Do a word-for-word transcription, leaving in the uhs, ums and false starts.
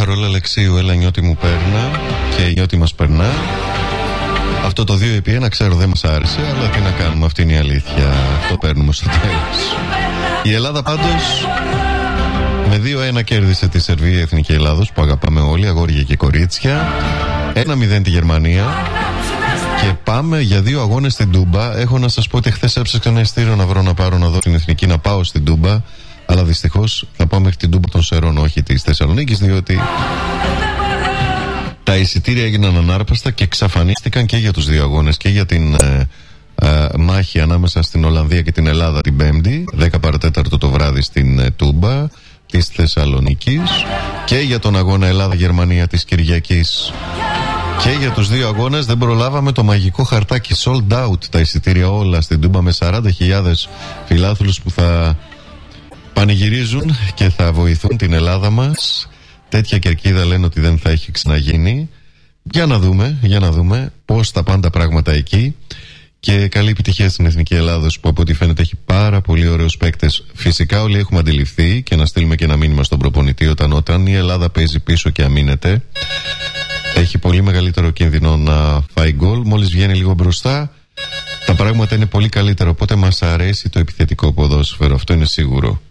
Μαρόλα Αλεξίου, έλα νιώτη μου πέρνα και νιώτη μας περνά. Αυτό το δύο επί ένα ξέρω δεν μας άρεσε, αλλά τι να κάνουμε, αυτή είναι η αλήθεια. Το παίρνουμε στο τέλος. Η Ελλάδα πάντως με δύο ένα κέρδισε τη Σερβία, Εθνική Ελλάδος, που αγαπάμε όλοι, αγόρια και κορίτσια. ένα μηδέν τη Γερμανία. Και πάμε για δύο αγώνες στην Τούμπα. Έχω να σας πω ότι χθες έψαξα ένα ειστήριο να βρω να πάρω να δω την Εθνική, να πάω στην Τούμπα. Αλλά δυστυχώς θα πάω μέχρι την Τούμπα των Σερών, όχι της Θεσσαλονίκης, διότι τα εισιτήρια έγιναν ανάρπαστα και εξαφανίστηκαν και για τους δύο αγώνες, και για την ε, ε, μάχη ανάμεσα στην Ολλανδία και την Ελλάδα την Πέμπτη, δέκα παρά τέταρτο το βράδυ στην ε, Τούμπα της Θεσσαλονίκης, και για τον αγώνα Ελλάδα-Γερμανία της Κυριακής. Και για τους δύο αγώνες δεν προλάβαμε το μαγικό χαρτάκι sold out, τα εισιτήρια όλα στην Τούμπα, με σαράντα χιλιάδες φιλάθλους που θα πανηγυρίζουν και θα βοηθούν την Ελλάδα μας. Τέτοια κερκίδα λένε ότι δεν θα έχει ξαναγίνει. Για να δούμε, για να δούμε πώς θα πάνε τα πράγματα εκεί. Και καλή επιτυχία στην Εθνική Ελλάδος, που από ό,τι φαίνεται έχει πάρα πολύ ωραίους παίκτες. Φυσικά όλοι έχουμε αντιληφθεί, και να στείλουμε και ένα μήνυμα στον προπονητή, όταν, όταν η Ελλάδα παίζει πίσω και αμήνεται, έχει πολύ μεγαλύτερο κίνδυνο να φάει γκολ. Μόλις βγαίνει λίγο μπροστά, τα πράγματα είναι πολύ καλύτερα. Οπότε μας αρέσει το επιθετικό ποδόσφαιρο, αυτό είναι σίγουρο.